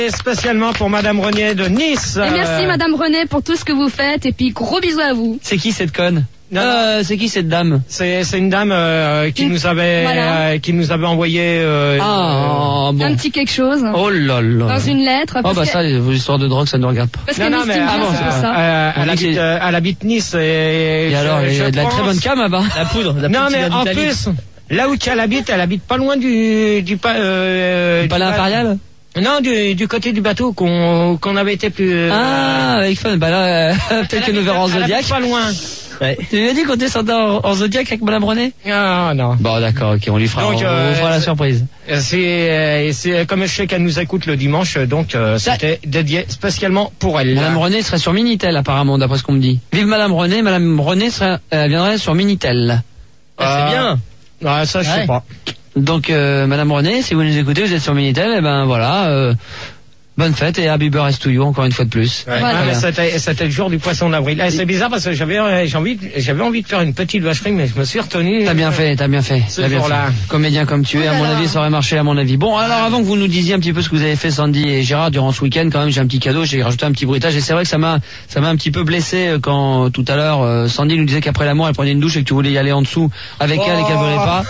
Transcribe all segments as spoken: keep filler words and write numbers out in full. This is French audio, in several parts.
Et spécialement pour Madame René de Nice. Et merci Madame René pour tout ce que vous faites et puis gros bisous à vous. C'est qui cette conne? Non, euh, c'est qui cette dame? C'est c'est une dame euh, qui Une... nous avait voilà. euh, qui nous avait envoyé euh, ah euh, bon. Un petit quelque chose. Oh là là. Dans une lettre. Oh bah ça, vos histoires de drogue, ça ne regarde pas. Parce non qu'elle non mais m'estime ah bien, bon, c'est pour ça. euh, elle, On dit habite, que- euh, elle habite Nice et, Et je- alors, il y je a de la pense- très bonne cam là-bas. La poudre, la Non petite mais en d'Italie. plus là où elle habite, elle habite pas loin du du pa- euh, Du palais ba- impérial? Non, du, du côté du bateau qu'on qu'on avait été plus. euh, Ah, avec fun. Bah là, euh, peut-être elle que nous habite- verrons en elle habite Zodiac. pas loin. Ouais. Tu lui as dit qu'on descendait en, en Zodiac avec Madame René? Ah non. Bon d'accord, ok, on lui fera, Donc, on, euh, on fera la c'est- surprise. C'est euh, c'est comme je sais qu'elle nous écoute le dimanche, donc euh, Ça- c'était dédié spécialement pour elle. Madame René serait sur Minitel apparemment, d'après ce qu'on me dit. Vive Madame René, Madame René serait, elle viendrait sur Minitel. Ah, c'est bien. Ah, ça je sais Ouais. pas. Donc euh, Madame René, si vous nous écoutez, vous êtes sur Minitel, et ben voilà, euh, bonne fête et happy birthday to you encore une fois de plus. Ouais. Voilà. Ah, mais c'était c'était le jour du poisson d'avril. Ah, c'est bizarre parce que j'avais euh, j'ai envie j'avais envie de faire une petite vacherie, mais je me suis retenu. T'as bien fait, t'as bien fait. Ce T'as bien jour-là. fait. Comédien comme tu es, à Oh là mon là. avis, ça aurait marché à mon avis. Bon, alors avant que vous nous disiez un petit peu ce que vous avez fait, Sandy et Gérard, durant ce week-end, quand même, j'ai un petit cadeau, j'ai rajouté un petit bruitage, et c'est vrai que ça m'a, ça m'a un petit peu blessé euh, quand tout à l'heure euh, Sandy nous disait qu'après l'amour, elle prenait une douche et que tu voulais y aller en dessous avec elle et qu'elle voulait pas.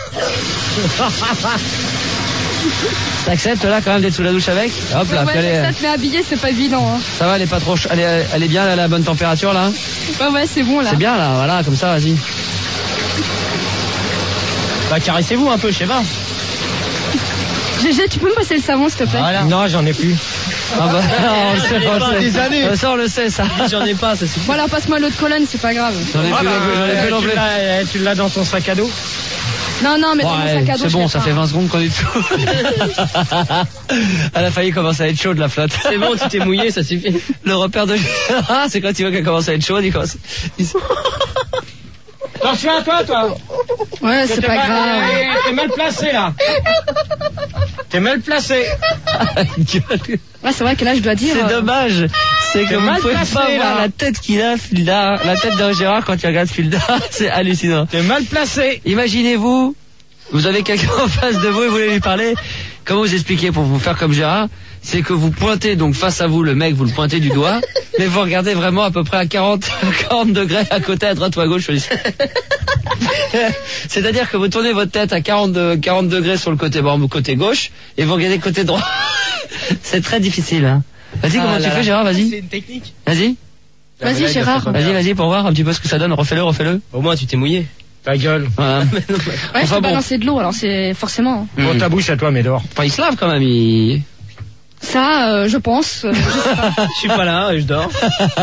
T'acceptes là quand même d'être sous la douche avec? Hop là, Ouais, puis elle est- ça te met habillé, c'est pas évident. Hein. ça va, elle est pas trop, ch- elle est, elle est bien, elle a la bonne température là. Ouais, ouais, c'est bon là. C'est bien là, voilà, comme ça, vas-y. Bah caressez-vous un peu, je sais pas. Gégé, tu peux me passer le savon s'il te plaît? Voilà. Non, j'en ai plus. Ah bah, on le sait, on le pas sait. des années. Euh, Ça on le sait ça. J'en ai pas, ça suffit. Bon alors passe-moi l'eau de colonne, c'est pas grave. J'en ai Ah, plus, bah, j'en ai euh, plus non tu plus. l'as- tu l'as dans ton sac à dos. Non, non, mais dans mon Ouais, sac à dos. c'est je bon, fais ça pas. fait vingt secondes qu'on est tout. Elle a failli commencer à être chaude la flotte. C'est bon, tu t'es mouillé, ça suffit. Le repère de ah, c'est quand tu vois qu'elle commence à être chaude, il commence. il- Attention à toi, toi. Ouais, c'est T'es pas mal- grave. T'es mal placé là. T'es mal placé. Ouais, c'est vrai que là, je dois dire. C'est euh, dommage. C'est que T'es vous mal pouvez placé, pas voir là. la tête qu'il a, Filda, la tête de Gérard quand il regarde Filda. C'est hallucinant. T'es mal placé. Imaginez-vous, vous avez quelqu'un en face de vous et vous voulez lui parler. Comment vous expliquer pour vous faire comme Gérard? C'est que vous pointez donc face à vous le mec, vous le pointez du doigt, mais vous regardez vraiment à peu près à quarante, quarante degrés à côté, à droite ou à gauche. C'est-à-dire que vous tournez votre tête à quarante, de- quarante degrés sur le côté, bon, côté gauche, et vous regardez le côté droit. C'est très difficile, hein. Vas-y, comment Ah tu là fais, là. Gérard, vas-y. C'est une technique. Vas-y, Vas-y, Gérard. vas-y, vas-y, pour voir un petit peu ce que ça donne. Refais-le, refais-le. Au moins, tu t'es mouillé. Ta gueule. Voilà. Ouais, je Enfin, peux bon. balancer de l'eau, alors c'est forcément. Bon, ta bouche à toi, Médor. Enfin, il se lave quand même, il... Ça, euh, je pense. euh, je sais pas. Je suis pas là, je dors.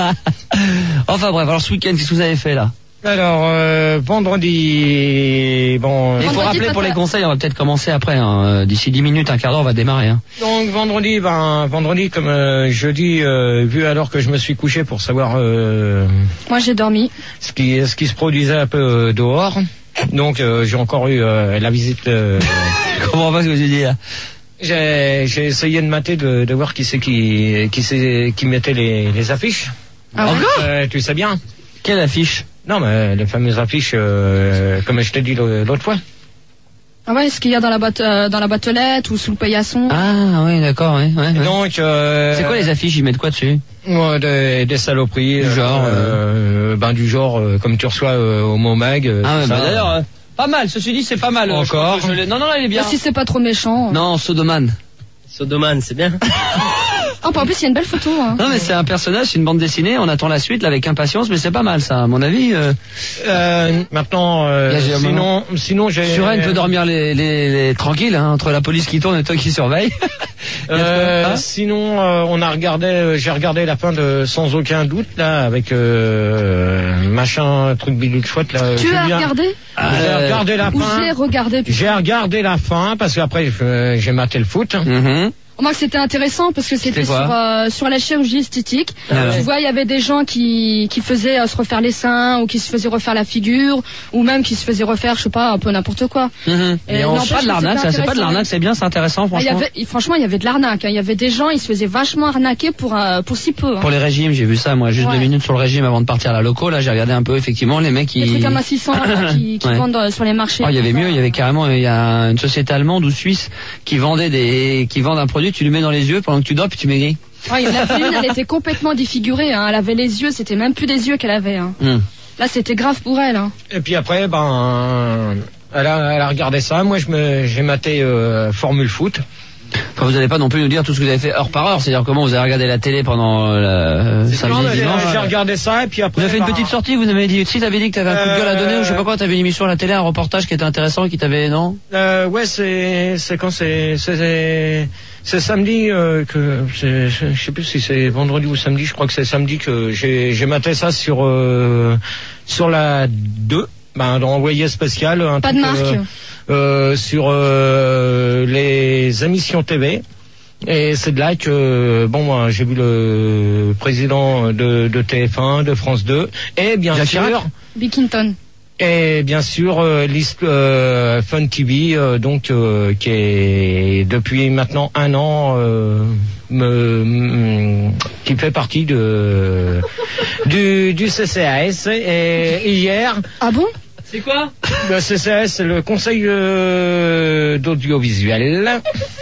Enfin bref, alors ce week-end, qu'est-ce que vous avez fait là? Alors, euh, vendredi, bon, Il faut Vendredi, rappeler toi, pour les t'as- conseils, on va peut-être commencer après, hein. Euh, d'ici dix minutes, un quart d'heure, on va démarrer. Hein. donc vendredi, ben, vendredi, comme euh, jeudi, euh, vu alors que je me suis couché pour savoir euh, Moi, j'ai dormi. ce qui ce qui se produisait un peu euh, dehors, donc euh, j'ai encore eu euh, la visite. euh, Je comprends pas ce que tu dis là. j'ai j'ai essayé de mater de, de voir qui c'est qui qui c'est qui mettait les, les affiches. Ah ouais? Euh, tu sais bien. Quelle affiche? Non, mais les fameuses affiches, euh, comme je t'ai dit l'autre fois. Ah ouais, ce qu'il y a dans la boîte, euh, dans la boîte aux lettres ou sous le paillasson. Ah oui, d'accord, ouais. ouais, ouais. Donc, euh, C'est quoi les affiches? Ils mettent quoi dessus? Ouais, des, des saloperies. Du genre, euh, ben du genre, euh, comme tu reçois euh, au Momag. euh, Ah ouais, tout bah ça. d'ailleurs, euh, pas mal, ceci dit, c'est pas mal. euh, je Encore. crois que je l'ai- Non, non, là, il est bien. Bah, si c'est pas trop méchant. Non, Sodoman. Sodoman, c'est bien. Oh, bah, en plus, il y a une belle photo. Hein. Non, mais c'est un personnage, c'est une bande dessinée, on attend la suite là, avec impatience, mais c'est pas mal ça, à mon avis. Euh, Euh, maintenant, euh, Il y a- j'ai un sinon, sinon j'ai. Suren peut dormir les, les, les- tranquille, hein, entre la police qui tourne et toi qui surveille. Il y a de quoi, Euh, hein sinon, euh, on a regardé, euh, j'ai regardé la fin de Sans aucun doute là, avec euh, machin truc bidule chouette là. Tu as Julien. regardé Ah, J'ai Euh, regardé la Ou fin. j'ai regardé. putain. J'ai regardé la fin parce qu'après euh, j'ai maté le foot. Mhm. Moi, c'était intéressant parce que c'était C'était sur, quoi euh, sur la chirurgie esthétique. Ah ouais. Tu vois, il y avait des gens qui, qui faisaient euh, se refaire les seins ou qui se faisaient refaire la figure ou même qui se faisaient refaire, je sais pas, un peu n'importe quoi. Mhm. Et Et on n'empêche pas de que l'arnaque, c'était ça, c'est pas de intéressant. l'arnaque, c'est bien, c'est intéressant, Ah, il y franchement. avait, franchement, il y avait de l'arnaque. hein. Il y avait des gens, ils se faisaient vachement arnaquer pour, euh, pour si peu. hein. Pour les régimes, j'ai vu ça, moi, juste Ouais. deux minutes sur le régime avant de partir à la loco, là, j'ai regardé un peu, effectivement, les mecs qui... Des trucs amassissants là, qui, qui Ouais. vendent euh, sur les marchés. Oh, il y avait mieux, il y avait carrément, il y a une société allemande ou suisse qui vendait des, qui vendent un produit aujourd'hui, tu lui mets dans les yeux pendant que tu dors, puis tu maigris. Ouais, il y en avait une, elle était complètement défigurée. Hein. Elle avait les yeux, c'était même plus des yeux qu'elle avait. Hein. Hum. Là, c'était grave pour elle. Hein. Et puis après, ben, elle a, elle a regardé ça. Moi, je me, j'ai maté euh, Formule Foot. Enfin, vous n'allez pas non plus nous dire tout ce que vous avez fait heure par heure, c'est-à-dire comment vous avez regardé la télé pendant euh, la euh, samedi, Non, mais dimanche. J'ai regardé ça et puis après. Vous avez fait une ben, petite sortie, vous avez dit, si t'avais dit que t'avais un coup de gueule à donner ou je sais pas quoi, t'avais une émission à la télé, un reportage qui était intéressant et qui t'avait, non? Euh, ouais, c'est, c'est quand c'est, c'est, c'est samedi euh, que, c'est, je sais plus si c'est vendredi ou samedi, je crois que c'est samedi que j'ai, j'ai maté ça sur, euh, sur la deux, ben, dans Envoyé spécial. Un Pas truc, de marque. Euh, euh, sur euh, les émissions T V. Et c'est de là que, bon, moi, j'ai vu le président de, de T F un, de France deux, et bien Jacques sûr, Chirac Bickinton. et bien sûr, euh, l'Is- euh, Fun T V, euh, donc, euh, qui est depuis maintenant un an, euh, me, me- qui fait partie de du, du C C A S. Et hier, Ah bon? C'est quoi? le C C A S, c'est le Conseil euh, d'audiovisuel.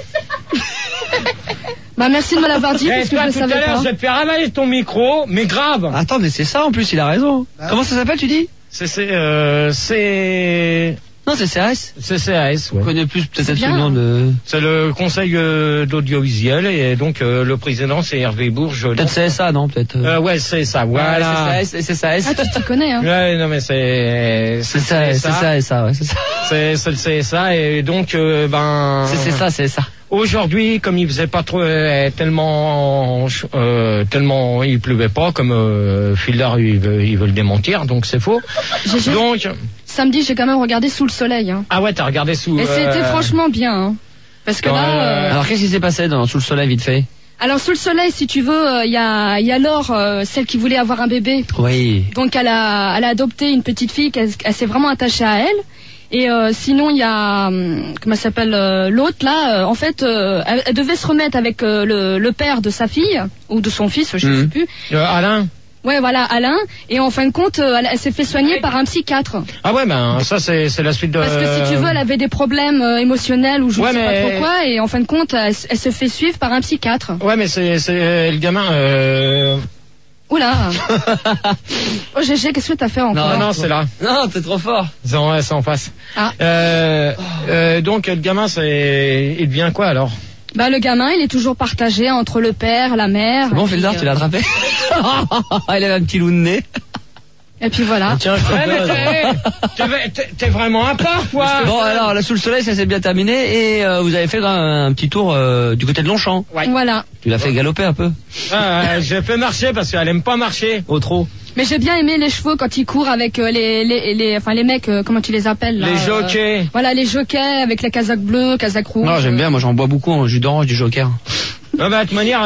Bah merci de me l'avoir dit Eh, parce que toi, je ne tout à savais l'heure, pas. je vais te faire avaler ton micro, mais grave. Attends, mais c'est ça en plus, il a raison. Comment ça s'appelle, tu dis? C'est, c'est, euh, c'est, Non, c'est C A S. C C A S, ouais. On connaît plus peut-être C'est le bien. nom de... C'est le Conseil euh, d'audiovisuel et donc euh, le président c'est Hervé Bourges. Peut-être C S A, non, peut-être. Euh, ouais, c'est ça, voilà. Ouais, c'est C A S. Ah, tu t'y connais, hein. Ouais, non mais c'est C'est ça, c'est ça, ça, ouais, c'est ça. C'est c'est le C S A et donc euh, ben C'est ça, c'est ça. aujourd'hui comme il faisait pas trop euh, tellement euh, tellement il pleuvait pas comme euh, Fildar il veut, il veut le démentir donc c'est faux. J'ai- j'ai- Donc Samedi, j'ai quand même regardé Sous le soleil. Hein. ah ouais t'as regardé sous. Et c'était euh, franchement bien. Hein. Parce que dans, là... euh, euh, Alors, qu'est-ce qui s'est passé dans Sous le soleil, vite fait? Alors Sous le soleil, si tu veux, il y a, y a Laure, euh, celle qui voulait avoir un bébé. Oui. Donc elle a, elle a adopté une petite fille, qu'elle elle s'est vraiment attachée à elle. Et euh, sinon il y a, hum, comment elle s'appelle, euh, l'autre là, euh, en fait, euh, elle, elle devait se remettre avec euh, le, le père de sa fille, ou de son fils, je ne Mhm. sais plus. euh, Alain. Ouais, voilà, Alain. Et en fin de compte, euh, elle, elle s'est fait soigner par un psychiatre. Ah ouais ben ça c'est c'est la suite de. Parce que si tu veux, elle avait des problèmes euh, émotionnels ou je ne Ouais, sais mais- pas trop quoi. Et en fin de compte, elle, elle se fait suivre par un psychiatre. Ouais mais c'est c'est le gamin. Euh... Oula. Oh Gégé, qu'est-ce que t'as fait encore? Non non c'est là. Non, t'es trop fort. C'est en, c'est en face. Ah. Euh, euh, donc le gamin, c'est, il devient quoi alors? Bah le gamin, il est toujours partagé entre le père, la mère. C'est bon, et puis, Fildar, euh, tu l'as attrapé? Il avait un petit loup de nez. Et puis voilà. Tiens, je te Ouais, mais donne. t'es, t'es- t'es- t'es vraiment à part, quoi. Bon, alors, là, Sous le soleil, ça s'est bien terminé et euh, vous avez fait un, un petit tour euh, du côté de Longchamp. Ouais. Voilà. Tu l'as fait galoper un peu. Ah, j'ai fait marcher parce qu'elle aime pas marcher. Au trop. Mais j'ai bien aimé les chevaux quand ils courent avec euh, les, les, les, enfin les mecs, euh, comment tu les appelles là, Les euh, jockeys. Voilà, les jockeys avec les casaques bleues, casaques rouges. Non, j'aime bien, moi j'en bois beaucoup en jus d'orange du Joker. Non, bah, de toute manière,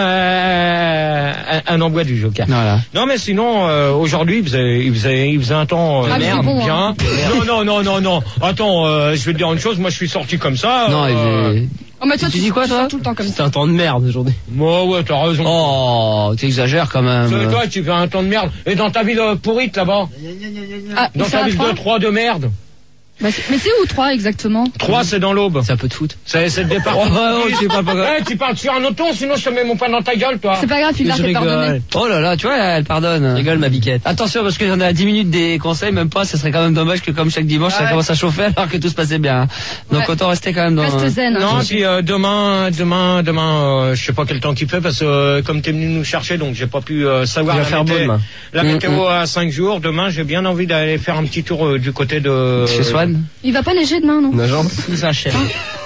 euh, un, un envoi du joker. Voilà. Non, mais sinon, euh, aujourd'hui, il faisait, il faisait, il faisait un temps euh, Ah, mais merde, c'est bon, bien. hein. Non, non, non, non, non. Attends, euh, je vais te dire une chose. Moi, je suis sorti comme ça. Non, euh, il est... Oh, mais toi, Tu tu, dis quoi, tu toi sors tout le temps comme C'est ça. un temps de merde aujourd'hui. Moi, ouais, t'as raison. Oh, t'exagères quand même. C'est toi, tu fais un temps de merde. Et dans ta ville euh, pourrite là-bas, Ah, dans ça ta va, ville Troyes de Troyes de merde. Bah, c'est- mais c'est où Troyes exactement? Troyes, c'est dans l'Aube. C'est un peu de foot. C'est c'est le départ. Oh, oh, je sais pas pourquoi. Eh, tu parles sur un auton, sinon je te mets mon pain dans ta gueule, toi. C'est pas grave, il Mais l'a je fait pardonner. rigole. Oh là là, tu vois, elle pardonne. Rigole ma biquette. Attention, parce qu'on est à dix minutes des conseils, même pas, ce serait quand même dommage que comme chaque dimanche, ça Ouais. commence à chauffer alors que tout se passait bien. Donc Ouais. autant rester quand même dans... Reste zen. hein. Non, puis euh, demain, demain, demain, euh, je sais pas quel temps qu'il fait parce que euh, comme t'es venu nous chercher, donc j'ai pas pu euh, savoir Il va la, faire beau mété- demain. la Mm, météo mm. à cinq jours. Demain, j'ai bien envie d'aller faire un petit tour euh, du côté de Chez Swan. Il va pas neiger demain, non? Nageant. C'est un chef.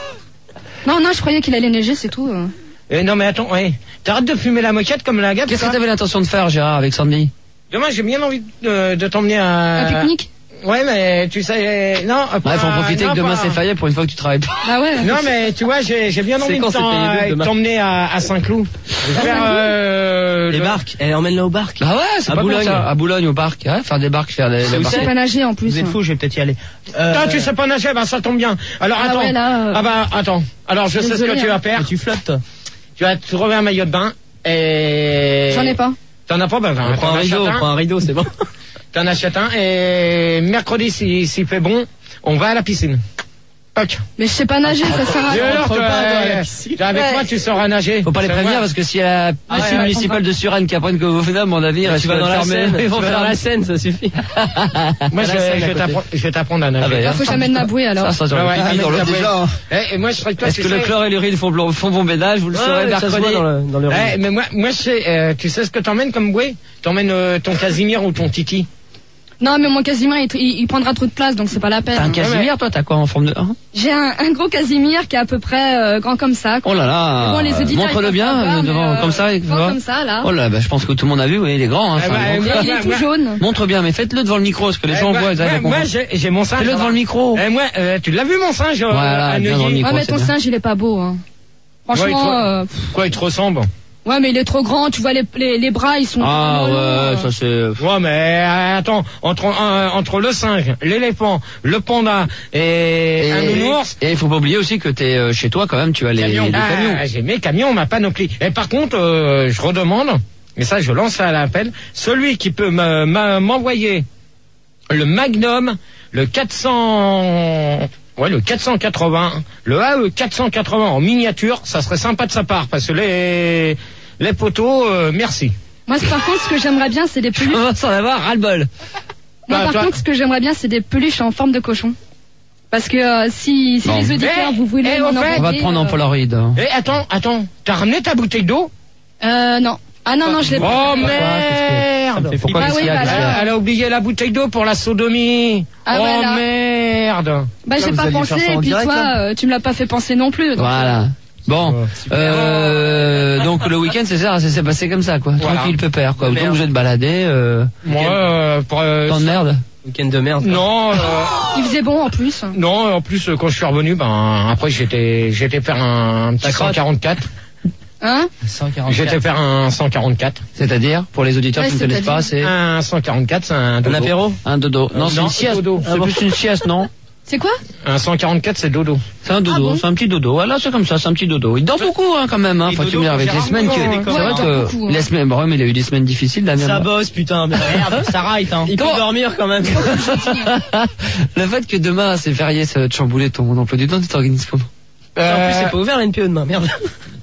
Non, non, je croyais qu'il allait neiger, c'est tout. euh. Eh, non mais attends, ouais. T'arrêtes de fumer la moquette comme la gaffe. Qu'est-ce que toi t'avais l'intention de faire, Gérard, avec Sandy? Demain, j'ai bien envie de, de t'emmener à. Un pique-nique? Ouais, mais tu sais, non. Ouais, pas- faut en profiter non, que demain pas- c'est férié pour une fois que tu travailles pas. Bah ouais. Non mais tu vois, j'ai j'ai bien C'est envie de quand c'est t'en- payé demain t'emmener à, à Saint-Cloud. Faire euh, Les le- barques. Eh, emmène-la au barques. Ah ouais, c'est À pas Boulogne. mal ça. À Boulogne, au parc. Ouais, faire des barques, faire des, C'est des où Je barques. sais pas nager en plus. Vous êtes fous, je vais peut-être y aller. Euh, Ah, tu sais pas nager, bah ça tombe bien. Alors Ah attends. ouais, là, euh, Ah bah attends. Alors je sais ce désolée, que tu hein. vas faire. mais tu flottes, toi. Tu vas te trouver un maillot de bain et. J'en ai pas. T'en as pas, ben On prend un rideau, on prend un rideau, c'est bon. T'en achètes un et mercredi si s'il fait bon, on va à la piscine. Ok. Mais je sais pas nager, ça sert à Et rien. alors, rentre toi, pas dans la euh, piscine. avec Ouais. moi, tu sauras nager. Faut pas les C'est prévenir moi. parce que si la Ah, piscine ouais, municipale ouais. de Suresnes qui apprennent que vous venez, à mon avis, Tu vas dans la Seine, tu Ils vont vas faire dans un- la Seine, ça suffit. Moi, je, la Seine je à vais côté. t'apprendre- je vais t'apprendre à nager. Ah, bah, Ah, faut que j'amène ma bouée alors. Ça, ça, ça, Ah ouais, ah, avec dans le- la bouée. déjà. Eh, et moi, je serais toi, Est-ce tu que le sais- chlore et l'urine font, blo- font bon ménage? Vous le saurez Ouais, ça se voit mercredi. dans le, dans le Eh, riz. mais moi, moi, je sais, euh, tu sais ce que t'emmènes comme bouée? T'emmènes euh, ton Casimir ou ton Titi? Non, mais mon Casimir, il, il, il prendra trop de place, donc c'est pas la T'as un peine. Casimir, toi? T'as quoi en forme de un? J'ai un, un gros Casimir qui est à peu près euh, grand comme ça. quoi. Oh là là. Bon, les auditeurs, Montre-le ils peuvent bien, pas voir, euh, mais, devant, euh, comme ça. tu grand vois. comme ça, là. Oh là, bah, je pense que tout le monde a vu, oui, il est grand, hein. Eh c'est un bah, grand- eh Et bah, il est bah, tout bah. jaune. Montre bien, mais faites-le devant le micro, parce que les Eh, gens moi, voient, ils moi, arrivent à moi, comprendre. j'ai j'ai mon singe. Fais-le devant le micro. Eh, moi, euh, tu l'as vu mon singe euh, Voilà, à bien dans le Neuilly? micro. Ouais, mais c'est ton bien. singe, il est pas beau. Hein. Franchement, Ouais, il te- euh, Quoi, il te ressemble? ouais, mais il est trop grand. Tu vois, les, les, les bras, ils sont Ah vraiment longs, ouais, euh. ça c'est... Ouais, mais euh, attends, entre, euh, entre le singe, l'éléphant, le panda et, un nounours. Et il faut pas oublier aussi que t'es euh, chez toi quand même, tu as les, Camion. les Ah, camions. j'ai mes camions, ma panoplie. Et par contre, euh, je redemande, et ça je lance à l'appel, celui qui peut me- m'a- m'envoyer le Magnum, le quatre cents, ouais, le quatre cent quatre-vingts, le A E quatre cent quatre-vingts en miniature, ça serait sympa de sa part, parce que les, les poteaux, euh, merci. Moi, c'est- par contre, ce que j'aimerais bien, c'est des Je peluches. commence à en avoir ras-le-bol. Moi, Bah, par toi- contre, ce que j'aimerais bien, c'est des peluches en forme de cochon. Parce que euh, si, si Bon. les auditeurs, Eh, vous voulez eh, m'en au fait, envoyer, On va te prendre en euh, Polaroid. hein. Et attends, attends, t'as ramené ta bouteille d'eau? Euh, non. Ah non, non, je l'ai pas. Oh Ça me merde! fait Pourquoi Ah qu'est-ce oui, qu'il y a, bah qu'est-ce qu'il y a là. Elle a oublié la bouteille d'eau pour la sodomie. Ah, oh voilà. merde. Bah, j'ai vous pas alliez pensé, faire ça en et puis direct, toi, là euh, tu me l'as pas fait penser non plus. donc, Voilà. Bon, Ouais, euh, donc le week-end c'est ça, ça s'est passé comme ça quoi. Voilà. Tranquille pépère quoi. De Donc merde. vous êtes baladé, euh, Moi, euh, pour, euh, tant de merde. Week-end de merde. non, euh, Il faisait bon en plus. non. En plus, euh, quand je suis revenu, ben après j'étais, j'étais faire un, un petit Ta crotte. cent quarante-quatre. Hein? J'étais faire un cent quarante-quatre. C'est-à-dire, pour les auditeurs Ouais, qui ne connaissent pas, c'est Un cent quarante-quatre, c'est un Un dodo. apéro? un dodo. Non, Euh, c'est non, une sieste. dodo. C'est Ah bon. plus une sieste, non? C'est quoi? Un cent quarante-quatre, c'est dodo. C'est un dodo, Ah bon c'est un petit dodo. Voilà, c'est comme ça, c'est un petit dodo. Il dort beaucoup hein, quand même. Hein. Et Faut que tu dodo, me dises avec les Gérard semaines que. Moulin, C'est ouais, vrai il dort que beaucoup, hein. les semaines. Bah ouais, mais il a eu des semaines difficiles Ça dernièrement. bosse, putain, mais merde, ça ride, hein. Il peut Comment dormir quand même. Le fait que demain c'est férié, ça va te chambouler ton emploi du temps, tu t'organises comment? En plus, c'est Euh, pas ouvert la N P E demain, merde.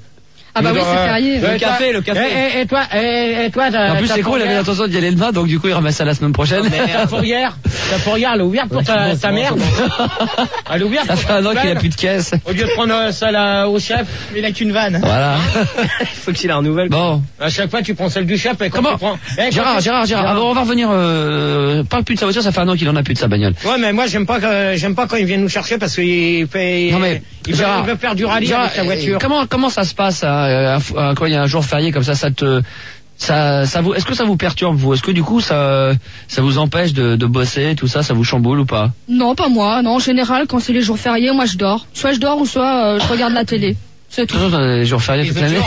Ah bah mais oui, donc, c'est euh, férié. euh, Le café, toi- le café. Et, et- et toi, et, et toi, t'as- En plus ta c'est con, il avait fourrière- l'intention d'y aller demain, donc du coup il remet ça la semaine prochaine. Ta fourrière, ta fourrière, elle est ouverte pour ta, ta merde. Elle est ouverte Ça pour fait un an ta qu'il a vanne. plus de caisse. Au lieu de prendre euh, ça là, au chef, Il a qu'une vanne. Voilà. Il faut qu'il ait un nouvel. Bon. à chaque fois tu prends celle du chef et quand Comment tu prends. Eh, quand Gérard, tu- Gérard, Gérard, avant, on va revenir, euh, parle plus de sa voiture, ça fait un an qu'il en a plus de sa bagnole. Ouais, mais moi j'aime pas que, j'aime pas quand ils viennent nous chercher parce qu'il fait, Non, mais, il, veut, Gérard, il veut faire du rallye Gérard, avec sa voiture. euh, Comment, comment ça se passe, hein, euh, euh, quand il y a un jour férié comme ça, ça te, ça, ça vous, est-ce que ça vous perturbe, vous? Est-ce que du coup, ça, ça vous empêche de, de bosser, tout ça, ça vous chamboule ou pas? Non, pas moi. Non, en général, quand c'est les jours fériés, moi je dors. Soit je dors ou soit euh, je regarde la télé. C'est tout. Toujours dans les jours fériés toute l'année?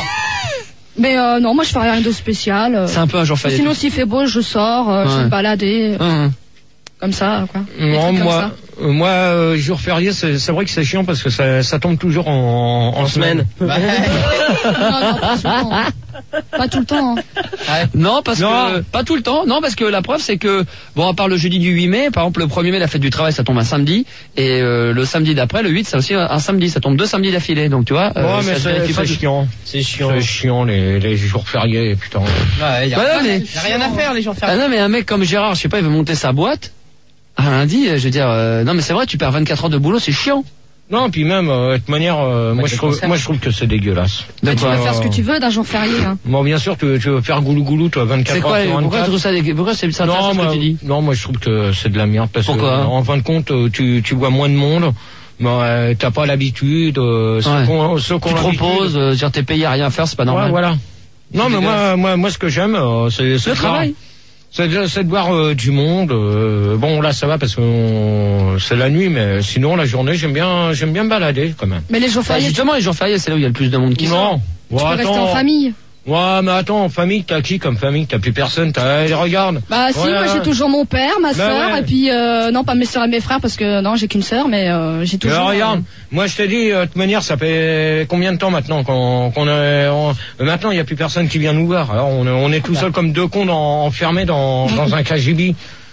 Mais euh, non, moi je fais rien de spécial. euh. C'est un peu un jour férié. Sinon, s'il fait beau, je sors, euh, je Ouais. vais me balader, euh, Hum, hum. comme ça, quoi. Des Non, trucs comme moi, ça. euh, moi, euh, jour férié, c'est c'est vrai que c'est chiant parce que ça, ça tombe toujours en, en, En semaine. Bah, Non, non, pas tout le temps. Pas tout le temps. hein. Non, parce Non. que pas tout le temps. Non, parce que la preuve c'est que bon, à part le jeudi du huit mai, par exemple le premier mai la fête du travail ça tombe un samedi et euh, le samedi d'après le huit c'est aussi un, un samedi, ça tombe deux samedis d'affilée. Donc tu vois, euh, ouais, mais ça se c'est vérifie pas c'est du- chiant. C'est chiant. C'est chiant les, les jours fériés, putain. Ouais, y a, Bah non, mais y a rien à faire, les gens ah fériés. non mais un mec comme Gérard, je sais pas, il veut monter sa boîte. Un lundi, je veux dire, euh, non mais c'est vrai, tu perds vingt-quatre heures de boulot, c'est chiant. Non, puis même, euh, de toute manière, euh, moi, Bah, je t'es trouve, concerné. moi je trouve que c'est dégueulasse. De Tu quoi peux faire ce que tu veux d'un jour férié. Hein. Bon, bien sûr, tu, tu veux faire goulou goulou, toi, vingt-quatre C'est heures quoi sur Pourquoi tu vingt-quatre. trouves ça dég- Pourquoi c'est ça Non, ce moi, que tu dis? non, moi je trouve que c'est de la merde parce Pourquoi que en fin de compte, euh, tu, tu vois moins de monde. Bah, euh, t'as pas l'habitude. Euh, ceux Ouais. qu'on- ceux qu'on Tu te l'habitude- reposes, euh, dire t'es payé à rien faire, c'est pas Ouais, normal. voilà. Non, mais dégueulasse. moi, moi, moi, ce que j'aime, euh, c'est c'est Le de voir- travail. C'est de, c'est de voir euh, du monde. euh, bon, là, ça va parce que on- c'est la nuit, mais sinon la journée, j'aime bien, j'aime bien me balader quand même. Mais les jours Bah, fériés, tu justement, les jours fériés, c'est là où il y a le plus de monde qui sort. Non. peux Ouais, rester attends. en famille. Ouais, mais attends, en famille, t'as qui comme famille? T'as plus personne. T'as, eh, regarde. Bah si, Ouais, moi j'ai ouais. toujours mon père, ma Bah sœur, ouais. et puis euh, non pas mes sœurs et mes frères parce que non j'ai qu'une sœur, mais euh, j'ai Mais toujours. regarde, euh, moi je te dis, euh, de toute manière, ça fait combien de temps maintenant qu'on qu'on est, on- euh, maintenant il y a plus personne qui vient nous voir. Alors on est, on est tout seul comme deux cons en- enfermés dans, dans un K G B.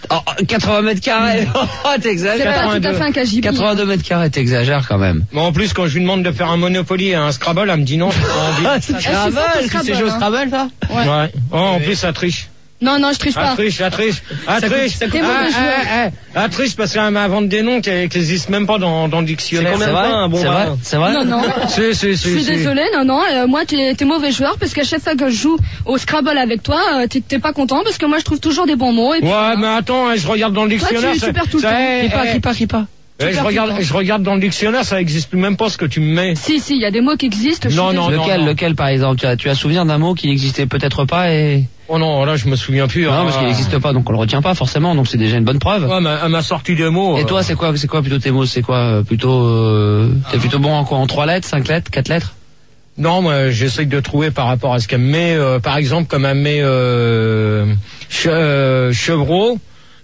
Oh, quatre-vingts mètres carrés. Oh, t'exagères. C'est pas tout à fait un K G B. quatre-vingt-deux mètres carrés, t'exagères quand même. Mais en plus, quand je lui demande de faire un Monopoly et un Scrabble, elle me dit non, j'ai pas envie. Ah, c'est Scrabble, c'est c'est jeu au Scrabble, ça? Ouais. Ouais. Oh, en plus, ça triche. Non, non, je triche Elle pas. triche, elle triche, elle Ça coûte- triche. ça coûte- T'es mauvais Ah, joueur. ah, ah, elle triche parce qu'elle m'invente des noms qui n'existent même pas dans, dans le dictionnaire. C'est C'est combien de vrai? points, un bon C'est vin? vrai? C'est vrai? Non, non. Si, si, Je si, suis si. désolée, non, non, euh, moi t'es t'es mauvais joueur parce qu'à chaque fois que je joue au Scrabble avec toi, euh, t'es t'es pas content parce que moi je trouve toujours des bons mots. Et puis, Ouais, voilà. mais attends, hein, je regarde dans le dictionnaire. tu- ça- tu perds tout le ça- temps. eh, Crie pas, eh, crie pas, crie pas. eh, je perds tout regarde, le temps. je regarde dans le dictionnaire, ça existe même pas ce que tu me mets. Si, si, il y a des mots qui existent. je Non, suis non, désolée. Lequel, non. lequel par exemple? Tu as, tu as souvenir d'un mot qui n'existait peut-être pas et... Oh non, là, je me souviens plus. Non, hein. parce qu'il n'existe pas, donc on le retient pas forcément, donc c'est déjà une bonne preuve. Ouais, mais elle m'a sorti des mots. Et euh. toi, c'est quoi, c'est quoi plutôt tes mots? C'est quoi, euh, plutôt, euh, t'es plutôt bon en quoi? En trois lettres, cinq lettres, quatre lettres? Non, moi, j'essaye de trouver par rapport à ce qu'elle me met. Euh, par exemple, comme elle me met euh, che- euh, chevreau,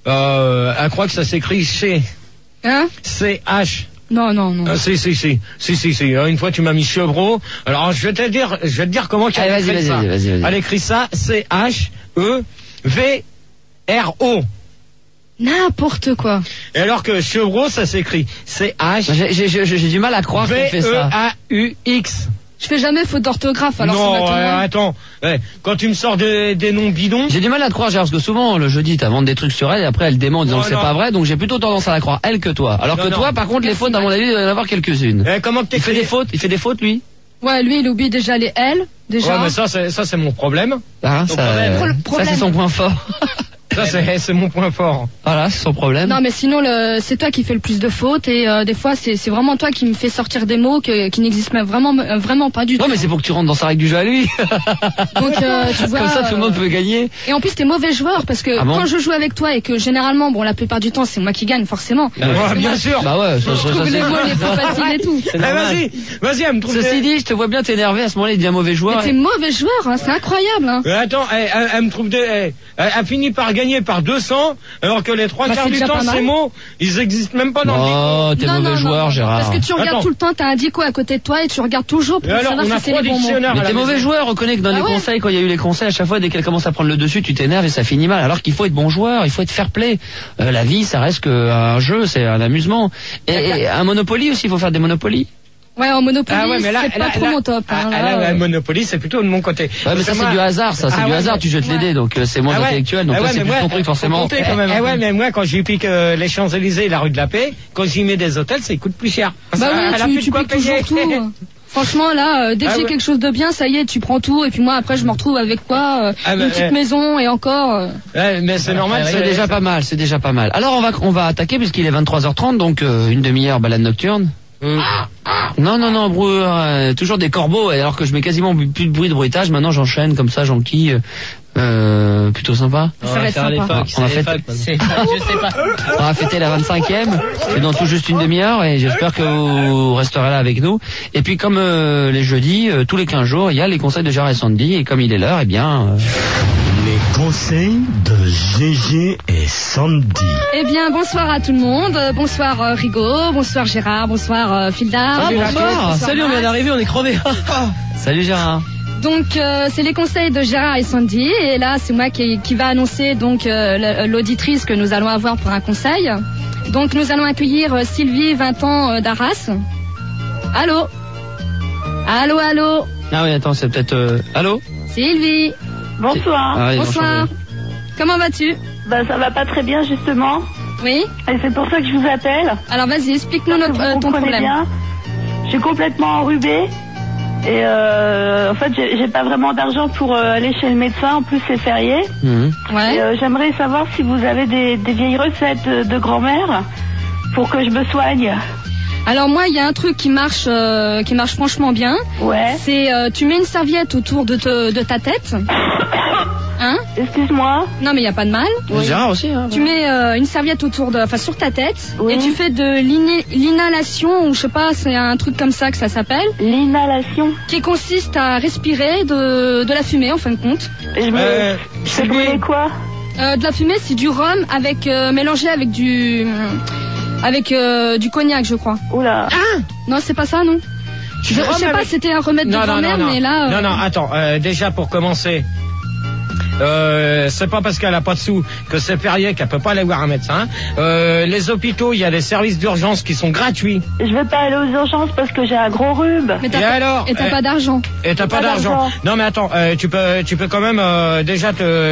euh, elle croit que ça s'écrit C. Hein? C H. Non, non, non. Ah, si, si, si, si, si, si. Une fois, tu m'as mis chevreau. Alors, je vais te dire, je vais te dire comment qu'elle Allez, vas-y, écrit vas-y, ça. vas-y, vas-y. Elle écrit ça C H E V R O. N'importe quoi. Et alors que chevreau, ça s'écrit C H J'ai, j'ai, j'ai, j'ai du mal à croire qu'elle V fait E ça. A U X. Je fais jamais faute d'orthographe, alors Non, ça va tout le euh, monde. attends. Ouais, quand tu me sors des, des noms bidons. J'ai du mal à te croire, Gérard, parce que souvent, le jeudi, t'inventes des trucs sur elle, et après, elle dément en disant Non, que c'est non. pas vrai, donc j'ai plutôt tendance à la croire, elle, que toi. Alors Non, que non. toi, par contre, les fautes, à mon avis, il doit y en avoir quelques-unes. Eh, comment que Il fait t'écris des fautes, il fait des fautes, lui? Ouais, lui, il oublie déjà les L, déjà. Ouais, mais ça, c'est, ça, c'est mon problème. Ah, Ton ça, problème. euh, Pro- ça, c'est son point fort. Ça, c'est, c'est mon point fort. Voilà, c'est son problème. Non, mais sinon, le, c'est toi qui fais le plus de fautes et euh, des fois, c'est, c'est vraiment toi qui me fais sortir des mots que, qui n'existent même vraiment, euh, vraiment pas du tout. Non, mais c'est pour que tu rentres dans sa règle du jeu à lui. Donc, euh, tu vois. Comme ça, tout le monde euh, peut gagner. Et en plus, t'es mauvais joueur parce que Ah bon quand je joue avec toi et que généralement, bon, la plupart du temps, c'est moi qui gagne, forcément. Ouais, bien sûr. Bah ouais, ça, ça, Je ça, trouve c'est les mots les plus faciles et tout. Eh, vas-y, vas-y, elle me trouve. Ceci des- dit, je te vois bien t'énerver à ce moment-là, il devient mauvais Mais joueur. t'es mauvais joueur, hein, c'est incroyable. Hein. Mais attends, elle, elle- elle me trouve des. Elle, elle a fini par gagner par deux cents, alors que les trois Bah, quarts c'est du déjà temps, pas mal. ces mots, ils existent même pas dans le Oh, t'es Non, mauvais non, non, joueur, non, Gérard. Parce que tu regardes Attends. tout le temps, t'as un dico à côté de toi et tu regardes toujours pour Et alors, savoir on a si c'est trois les bons mots. dictionnaires. Mais à la t'es mauvais maison. joueur, reconnais que dans Ah les ouais. conseils, quand il y a eu les conseils, à chaque fois, dès qu'elle commence à prendre le dessus, tu t'énerves et ça finit mal. Alors qu'il faut être bon joueur, il faut être fair play. Euh, la vie, ça reste qu'un jeu, c'est un amusement. Et, et un Monopoly aussi, il faut faire des Monopoly. Ouais, en Monopoly, Ah ouais, mais là, c'est là, pas trop là- mon top. Ah, hein, là, là, là, euh. le Monopoly, c'est plutôt de mon côté. Ouais, mais Parce ça, que c'est moi- du hasard, ça, c'est Ah du ouais, hasard, mais- tu jettes les ouais. dés, donc euh, c'est moins Ah ouais. intellectuel, donc Ah là, ouais, c'est mais plus moi, ton truc, forcément. Eh, eh ouais, mais moi, quand j'y pique euh, les Champs-Élysées et la rue de la Paix, quand j'y mets des hôtels, ça coûte plus cher. Parce Bah qu'elle a oui, plus tu, de tu quoi piques toujours payer. tout. Franchement, là, euh, dès que Ah j'ai ouais. quelque chose de bien, ça y est, tu prends tout, et puis moi, après, je me retrouve avec quoi euh, Ah, une mais, petite eh. maison, et encore... euh, Ouais, mais c'est normal. C'est déjà pas mal, c'est déjà pas mal. Alors on va on va attaquer puisqu'il est vingt-trois heures trente, donc euh, une demi-heure balade nocturne. Hum. Non, non, non, brou- euh, toujours des corbeaux, alors que je mets quasiment plus de bruit de bruitage, maintenant j'enchaîne comme ça, j'enquille. Euh, plutôt sympa. Ça va être sympa. On a fait- C'est, je sais pas. On va fêter la vingt-cinquième, c'est dans tout juste une demi-heure et j'espère que vous resterez là avec nous. Et puis comme euh, les jeudis, euh, tous les quinze jours, il y a les conseils de Gérard et Sandy et comme il est l'heure, eh bien... euh, Les conseils de Gégé et Sandy. Eh bien, bonsoir à tout le monde. Euh, Bonsoir euh, Rigaud, bonsoir Gérard, bonsoir euh, Fildar. Ah, bonsoir. Salut, on vient d'arriver, on est crevés. Salut Gérard. Donc, euh, c'est les conseils de Gérard et Sandy. Et là, c'est moi qui, qui va annoncer donc euh, l- l'auditrice que nous allons avoir pour un conseil. Donc, nous allons accueillir euh, Sylvie, vingt ans, euh, d'Arras. Allô Allô, allô Ah oui, attends, c'est peut-être... euh, Allô. Sylvie, Bonsoir. Ah, ils ont bonsoir. changé. Comment vas-tu? Ben, ça va pas très bien justement. Oui. Et c'est pour ça que je vous appelle. Alors, vas-y, explique-nous Parce notre, que vous euh, ton comprenez problème. bien. Je suis complètement enrhumée. Et euh, en fait, j'ai j'ai pas vraiment d'argent pour euh, aller chez le médecin. En plus, c'est férié. Mhm. Ouais. Et euh, j'aimerais savoir si vous avez des, des vieilles recettes euh, de grand-mère pour que je me soigne. Alors moi, il y a un truc qui marche, euh, qui marche franchement bien. Ouais. C'est, euh, tu mets une serviette autour de, te- de ta tête. Hein? Excuse-moi. Non, mais il y a pas de mal. Gérard aussi, hein. Tu mets euh, une serviette autour de, enfin sur ta tête, Oui. et tu fais de l'iné- l'inhalation, ou je sais pas, c'est un truc comme ça que ça s'appelle, L'inhalation. qui consiste à respirer de, de la fumée en fin de compte. Et je me. Euh, je fais Sylvie. brûler quoi? Euh, de la fumée, c'est du rhum avec euh, mélangé avec du, avec euh, du cognac, je crois. Oula. Non, c'est pas ça, non. Je, je rhum sais pas, avec- c'était un remède de Non, non, non, grand-mère, non. mais là. euh, Non, non, attends, euh, déjà pour commencer, Euh, c'est pas parce qu'elle a pas de sous que c'est férié qu'elle peut pas aller voir un médecin. Euh, les hôpitaux, il y a des services d'urgence qui sont gratuits. Je veux pas aller aux urgences parce que j'ai un gros rhume. Mais t'as Et pas, alors et t'as Eh, pas d'argent. Et t'as pas pas d'argent. d'argent. Non mais attends, euh, tu peux, tu peux quand même euh, déjà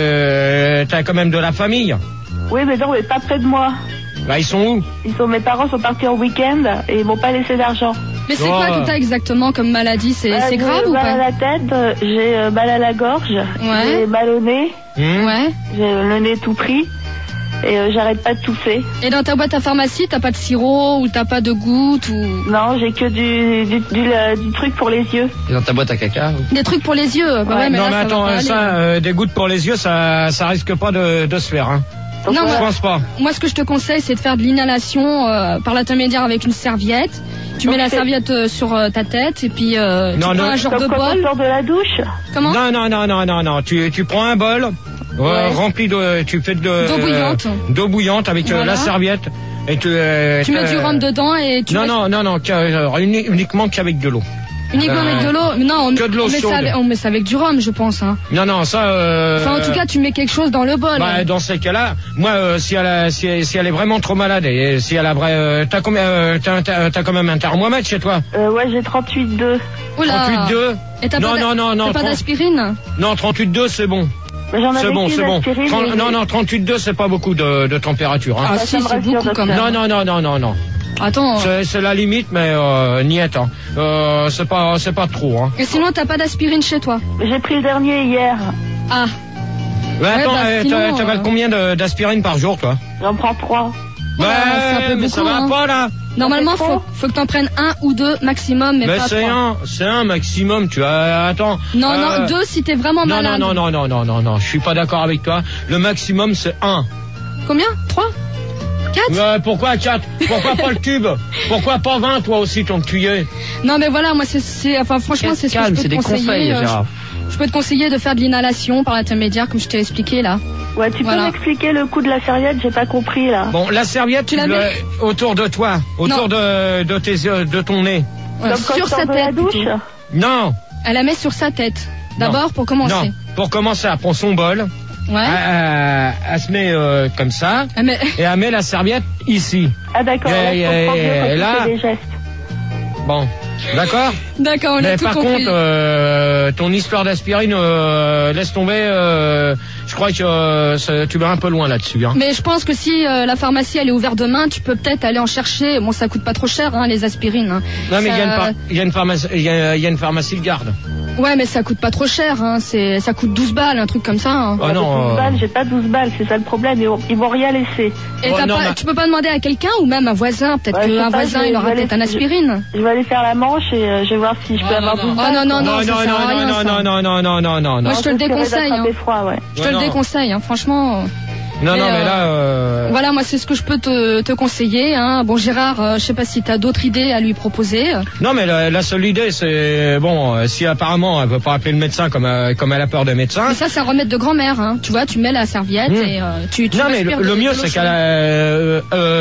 te, t'as quand même de la famille. Oui, mais non, mais pas près de moi. Bah ils sont où? Ils sont, mes parents sont partis en week-end et ils m'ont pas laissé d'argent. Mais c'est Oh. quoi que t'as exactement comme maladie? C'est Euh, c'est grave j'ai ou mal à pas? la tête, euh, j'ai euh, mal à la gorge, j'ai mal au nez, Hmm Ouais. j'ai le nez tout pris et euh, j'arrête pas de tousser. Et dans ta boîte à pharmacie, t'as pas de sirop ou t'as pas de gouttes ou Non, j'ai que du, du, du, euh, du truc pour les yeux. Et dans ta boîte à caca. des trucs pour les yeux? Bah ouais, mais non là, mais ça attends, va pas ça, aller. euh, des gouttes pour les yeux, ça, ça risque pas de, de se faire. Hein. Donc, Non, Je voilà. pense pas. Moi, ce que je te conseille, c'est de faire de l'inhalation euh, par l'intermédiaire avec une serviette. Tu mets Ok. la serviette euh, sur euh, ta tête et puis euh, tu Non, prends non. un genre Donc, de quand on bol. sort de la douche, Comment? Non non non non non non. Tu, tu prends un bol euh, Ouais. rempli de, tu fais de D'eau bouillante. euh, d'eau bouillante avec euh, Voilà. la serviette et tu. euh, Tu mets t'as- du rhum dedans et tu Non mets non non non, qu'à- euh, uni- uniquement qu'avec de l'eau. uniquement Euh, avec de l'eau. Mais Non, on, que de l'eau on met chaude. ça avec, on met ça avec du rhum, je pense. Hein. Non non ça. Euh, Enfin, en tout cas, tu mets quelque chose dans le bol. Bah, dans ces cas-là, moi, euh, si, elle a, si, elle- si elle est vraiment trop malade et si elle a vrai, euh, t'as combien, euh, t'as, t'as, t'as quand même un thermomètre chez toi? euh, ouais, j'ai trente-huit virgule deux. Oula. trente-huit virgule deux. Et t'as Non, pas d'a- non, non, non, t'as pas trente. d'aspirine? Non, trente-huit virgule deux, c'est bon. Mais J'en C'est avais bon, qu'une c'est bon. aspirine, Trente- mais- non, non, trente-huit virgule deux, c'est pas beaucoup de, de température. Hein. Ah ça si, me c'est rassure, beaucoup quand même. Non, non, non, non, non, non. Attends. C'est, c'est la limite, mais euh, n'y est. Hein. Euh, c'est pas, c'est pas trop. Hein. Et sinon, t'as pas d'aspirine chez toi? J'ai pris le dernier hier. Ah. Mais attends, bah, euh, sinon, t'as- t'avales euh, combien de, d'aspirine par jour, toi? J'en prends trois. Voilà, c'est un peu mais ça beaucoup, va hein. pas là. Normalement, Ça fait trop faut, faut que t'en prennes un ou deux maximum, mais Mais pas c'est trois. un, c'est un maximum. Tu as, attends. Non, euh, non, deux si t'es vraiment Non, non, malade. non, non, non, non, non, non, je suis pas d'accord avec toi. Le maximum, c'est un. Combien? Trois? Quatre? Ouais, pourquoi quatre? Pourquoi pas le tube? Pourquoi pas vingt, toi aussi, ton tuyé? Non, mais voilà, moi, c'est, c'est, enfin, franchement, c'est ce que je Calme, peux c'est te des conseiller. conseils, euh, Gérard. je, je peux te conseiller de faire de l'inhalation par l'intermédiaire, comme je t'ai expliqué là. Ouais, tu Voilà. peux m'expliquer le coup de la serviette? J'ai pas compris là. Bon, la serviette, Tu tu la le- mets autour de toi, autour de, de tes yeux, de ton nez. Ouais, Comme quand sur je sors sa de la tête. douche. plutôt. Non. Elle la met sur sa tête. D'abord, Non. pour commencer. Non. Pour commencer, elle prend son bol, Ouais. elle, elle- elle se met euh, comme ça, Ah, mais- et elle met la serviette ici. Ah d'accord, Et- là, je comprends et- mieux quand et tu là- fais des gestes. Bon, d'accord? D'accord, on a Mais tout par compris. contre, euh, ton histoire d'aspirine, euh, laisse tomber. euh, je crois que euh, ça- tu vas un peu loin là-dessus. Hein. Mais je pense que si euh, la pharmacie elle est ouverte demain, tu peux peut-être aller en chercher. Bon, ça coûte pas trop cher, hein, les aspirines. hein. Non, mais il y, a une Ça- par- il y a une pharmacie, il y a, il y a une pharmacie de garde. Ouais, mais ça coûte pas trop cher. Hein. C'est, ça coûte douze balles, un truc comme ça. Hein. Oh Avec non, douze euh, balles, j'ai pas douze balles, c'est ça le problème. Ils, ils vont rien laisser. Et Oh, t'as non, pas, mais- tu peux pas demander à quelqu'un ou même un voisin. Peut-être Ouais, je sais qu'un pas, voisin je- il je aura vais peut-être aller- un aspirine. Je vais aller faire la manche et euh, je vais voir si je peux Non, avoir non, douze non. balles. Oh non, non, non, ça non, sert à non, rien, non, ça. non, non, non, non, non, non, non. Moi, je te le J'essaierai déconseille, d'attraper hein. froid, ouais. Je te Ouais, le non. déconseille, hein, franchement. Non, Mais, non, mais euh, là. Euh... Voilà, moi c'est ce que je peux te, te conseiller. Hein. Bon, Gérard, euh, je sais pas si t'as d'autres idées à lui proposer. Non, mais la, la seule idée, c'est bon. euh, Si apparemment elle veut pas appeler le médecin comme euh, comme elle a peur des médecins. Mais ça, c'est un remède de grand-mère. Hein. Tu vois, tu mets la serviette Mmh. et euh, tu, tu Non, mais respires le, de- le de mieux, l'eau c'est chaude. qu'elle a. Euh,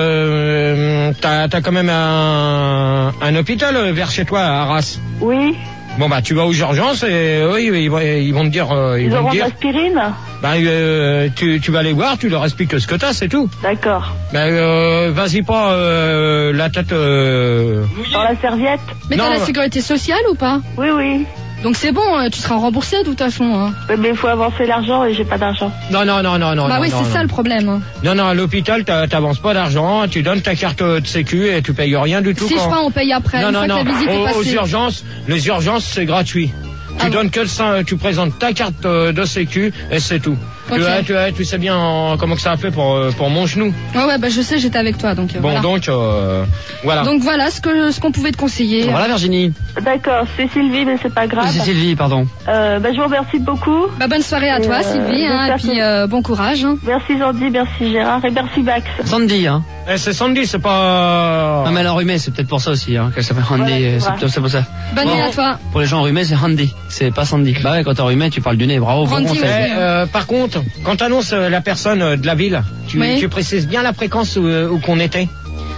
euh, t'as, t'as quand même un, un hôpital euh, vers chez toi à Arras. Oui, Bon bah tu vas aux urgences et oui ils, vont- ils vont te dire euh, ils ils vont auront te de dire l'aspirine. bah euh, tu, tu vas les voir, tu leur expliques ce que t'as, c'est tout. D'accord. Bah euh, vas-y pas euh, la tête euh... Dans la serviette. Mais Non, t'as la bah- sécurité sociale ou pas? Oui, oui. Donc c'est bon, euh, tu seras remboursé de toute façon. Hein. Ouais, mais il faut avancer l'argent et j'ai pas d'argent. Non non non non non. bah non, oui, non, c'est non. ça le problème. hein. Non non, à l'hôpital t'as- t'avances pas d'argent, tu donnes ta carte de sécu et tu payes rien du tout. Si je quand... crois, on paye après. Non Une non fois non. que la visite est Aux, aux passée. urgences, les urgences c'est gratuit. Tu Ah donnes que le sein, tu présentes ta carte euh, de sécu et c'est tout. Ok. Tu, vois, tu, vois, tu sais bien euh, comment que ça a fait pour euh, pour mon genou. Ouais, ouais, bah je sais, j'étais avec toi, donc euh, Bon voilà. donc euh, voilà. Donc voilà ce que ce qu'on pouvait te conseiller. Voilà Virginie. D'accord, c'est Sylvie, mais c'est pas grave. C'est Sylvie, pardon. Euh, bah, je vous remercie beaucoup. Bah bonne soirée à Et, toi, euh, Sylvie, hein, et j'espère puis que- euh, bon courage. hein. Merci Zandy, merci Gérard et merci Max. Sandy, hein. Eh, c'est Sandy, c'est pas. Non mais elle est enrhumée, c'est peut-être pour ça aussi, hein, qu'elle s'appelle Handy, Ouais, c'est euh, c'est vrai. peut-être c'est pour ça. Bonne Bon. nuit à toi. Pour les gens enrhumés, c'est Handy, c'est pas Sandy. Bah ouais, quand t'es enrhumé, tu parles du nez, bravo, bon Handy, conseil. ouais. Eh, euh, par contre, quand t'annonces euh, la personne euh, de la ville, tu, Oui. tu précises bien la fréquence où, euh, où qu'on était.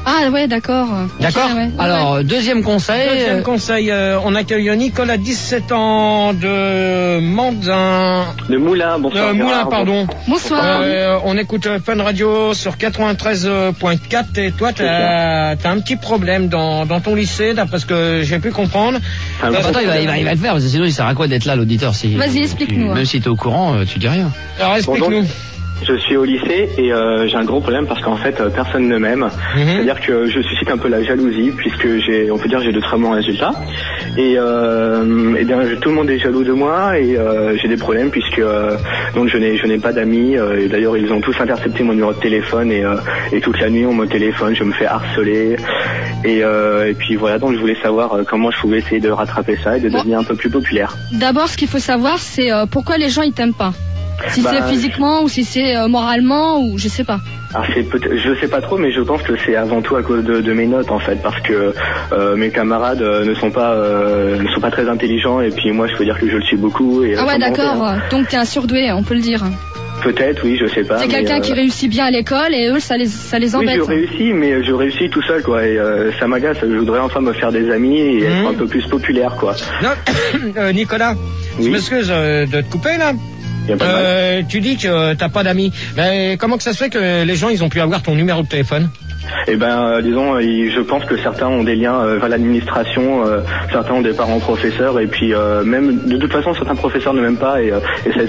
Ah ouais, d'accord. D'accord. Ok, ouais. Alors, Ouais. deuxième conseil. Deuxième euh, conseil, euh, on accueille Nicolas, dix-sept ans, de Mandin, De Moulin, bonsoir. euh, Moulin, Gérard. pardon. Bonsoir. Euh, on écoute Fun Radio sur quatre-vingt-treize point quatre et toi, t'as as un petit problème dans, dans ton lycée, d'après ce que j'ai pu comprendre. Un Euh, gros Attends, il va, il, va, il va le faire, parce que sinon il sert à quoi d'être là, l'auditeur si, Vas-y, explique-nous, tu- hein. Même si t'es au courant, euh, tu dis rien. Alors explique-nous. Je suis au lycée et euh, j'ai un gros problème parce qu'en fait euh, personne ne m'aime. Mhm. C'est-à-dire que je suscite un peu la jalousie puisque j'ai, on peut dire, j'ai de très bons résultats. Et, euh, et bien tout le monde est jaloux de moi et euh, j'ai des problèmes puisque euh, donc je n'ai je n'ai pas d'amis. Euh, et d'ailleurs ils ont tous intercepté mon numéro de téléphone et, euh, et toute la nuit on me téléphone, je me fais harceler. Et, euh, et puis voilà, donc je voulais savoir euh, comment je pouvais essayer de rattraper ça et de Bon. devenir un peu plus populaire. D'abord, ce qu'il faut savoir, c'est euh, pourquoi les gens ils t'aiment pas. Si Bah, c'est physiquement ou si c'est euh, moralement ou je sais pas. Alors c'est peut-être, je sais pas trop, mais je pense que c'est avant tout à cause de, de mes notes en fait, parce que euh, mes camarades euh, ne sont pas euh, ne sont pas très intelligents et puis moi je peux dire que je le suis beaucoup. Et, euh, Ah ouais, sans mentir, d'accord. hein. Donc t'es un surdoué, on peut le dire. Peut-être, oui, je sais pas. C'est mais, quelqu'un euh, qui réussit bien à l'école et eux ça les ça les Oui, embête. je réussis, mais je réussis tout seul, quoi. Et euh, ça m'agace. Je voudrais enfin me faire des amis et être Mhm. un peu plus populaire, quoi. Non, euh, Nicolas, je Oui. m'excuse euh, de te couper là. Y a pas de mal. Euh, tu dis que euh, t'as pas d'amis. Mais comment que ça se fait que les gens ils ont pu avoir ton numéro de téléphone? Eh ben, euh, disons, euh, il- je pense que certains ont des liens euh, vers l'administration, euh, certains ont des parents professeurs, et puis euh, même de toute façon certains professeurs ne m'aiment pas et, euh, et ça